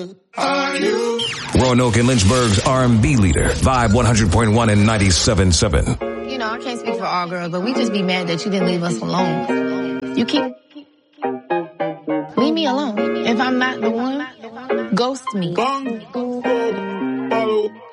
Roanoke and Lynchburg's R&B leader, Vibe 100.1 and 97.7. You know, I can't speak for all girls, but we just be mad that you didn't leave us alone. You keep... Leave me alone. If I'm not the one, ghost me.